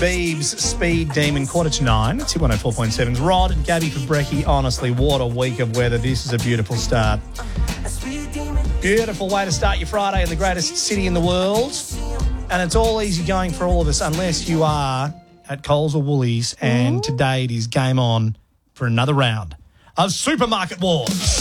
Beebs, Speed Demon, 8:45. It's 104.7's Rod and Gabby for Brekkie. Honestly, what a week of weather. This is a beautiful start. Beautiful way to start your Friday in the greatest city in the world. And it's all easy going for all of us unless you are at Coles or Woolies. And today it is game on for another round of Supermarket Wars.